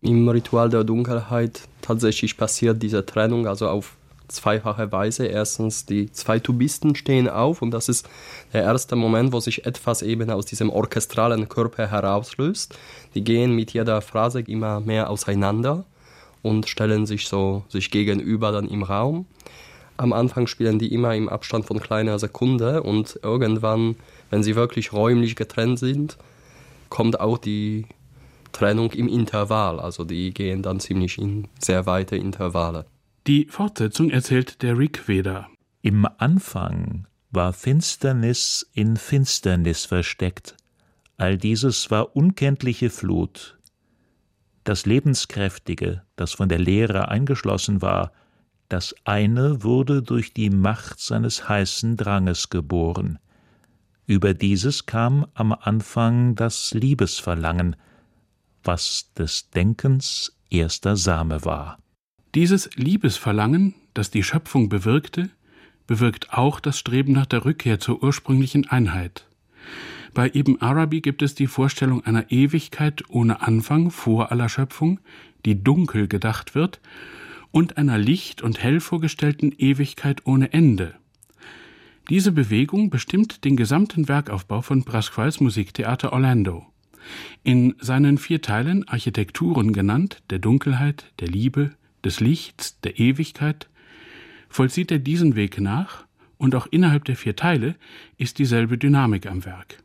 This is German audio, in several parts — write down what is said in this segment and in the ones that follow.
Im Ritual der Dunkelheit tatsächlich passiert diese Trennung also auf zweifache Weise. Erstens, die zwei Tubisten stehen auf und das ist der erste Moment, wo sich etwas eben aus diesem orchestralen Körper herauslöst. Die gehen mit jeder Phrase immer mehr auseinander und stellen sich gegenüber dann im Raum. Am Anfang spielen die immer im Abstand von kleiner Sekunde und irgendwann, wenn sie wirklich räumlich getrennt sind, kommt auch die Trennung im Intervall. Also die gehen dann ziemlich in sehr weite Intervalle. Die Fortsetzung erzählt der Rigveda. Im Anfang war Finsternis in Finsternis versteckt. All dieses war unkenntliche Flut. Das Lebenskräftige, das von der Leere eingeschlossen war, das eine wurde durch die Macht seines heißen Dranges geboren. Über dieses kam am Anfang das Liebesverlangen, was des Denkens erster Same war. Dieses Liebesverlangen, das die Schöpfung bewirkte, bewirkt auch das Streben nach der Rückkehr zur ursprünglichen Einheit. Bei Ibn Arabi gibt es die Vorstellung einer Ewigkeit ohne Anfang vor aller Schöpfung, die dunkel gedacht wird, und einer licht und hell vorgestellten Ewigkeit ohne Ende. Diese Bewegung bestimmt den gesamten Werkaufbau von Pasquales Musiktheater Orlando. In seinen 4 Teilen, Architekturen genannt, der Dunkelheit, der Liebe, des Lichts, der Ewigkeit, vollzieht er diesen Weg nach und auch innerhalb der 4 Teile ist dieselbe Dynamik am Werk.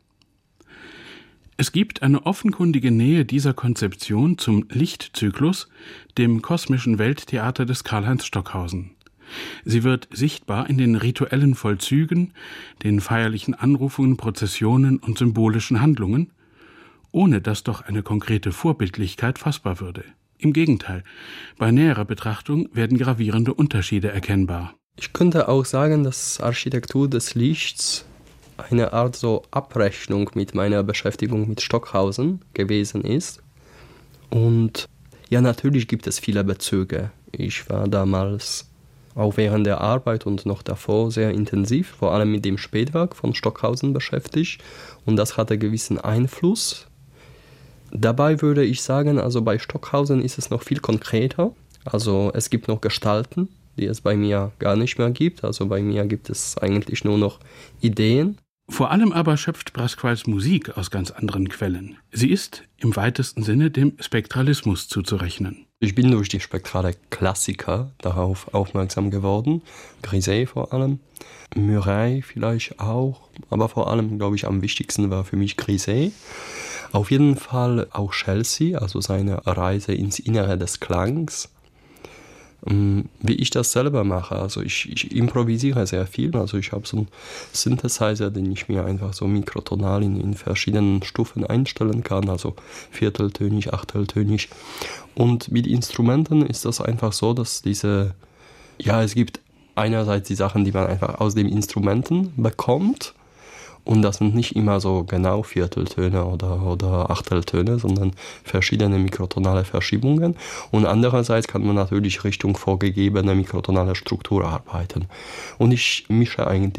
Es gibt eine offenkundige Nähe dieser Konzeption zum Lichtzyklus, dem kosmischen Welttheater des Karlheinz Stockhausen. Sie wird sichtbar in den rituellen Vollzügen, den feierlichen Anrufungen, Prozessionen und symbolischen Handlungen, ohne dass doch eine konkrete Vorbildlichkeit fassbar würde. Im Gegenteil, bei näherer Betrachtung werden gravierende Unterschiede erkennbar. Ich könnte auch sagen, dass Architektur des Lichts eine Art Abrechnung mit meiner Beschäftigung mit Stockhausen gewesen ist. Und ja, natürlich gibt es viele Bezüge. Ich war damals auch während der Arbeit und noch davor sehr intensiv, vor allem mit dem Spätwerk von Stockhausen beschäftigt. Und das hatte gewissen Einfluss. Dabei würde ich sagen, also bei Stockhausen ist es noch viel konkreter. Also es gibt noch Gestalten, die es bei mir gar nicht mehr gibt. Also bei mir gibt es eigentlich nur noch Ideen. Vor allem aber schöpft Pasquales Musik aus ganz anderen Quellen. Sie ist im weitesten Sinne dem Spektralismus zuzurechnen. Ich bin durch die spektrale Klassiker darauf aufmerksam geworden. Griset vor allem, Murray vielleicht auch, aber vor allem, glaube ich, am wichtigsten war für mich Griset. Auf jeden Fall auch Chelsea, also seine Reise ins Innere des Klangs. Wie ich das selber mache, also ich improvisiere sehr viel, also ich habe so einen Synthesizer, den ich mir einfach so mikrotonal in verschiedenen Stufen einstellen kann, also vierteltönig, achteltönig. Und mit Instrumenten ist das einfach so, dass es gibt einerseits die Sachen, die man einfach aus den Instrumenten bekommt. Und das sind nicht immer so genau Vierteltöne oder Achteltöne, sondern verschiedene mikrotonale Verschiebungen. Und andererseits kann man natürlich Richtung vorgegebene mikrotonale Struktur arbeiten. Und ich mische eigentlich